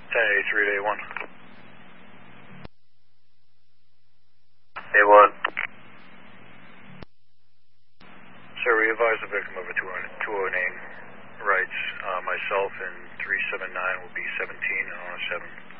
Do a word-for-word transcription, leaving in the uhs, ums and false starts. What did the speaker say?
ten eighty-three to A one. A one. Sir, we advise the victim of a two oh name rights. Uh, myself and three seven nine will be seventeen and on a seven.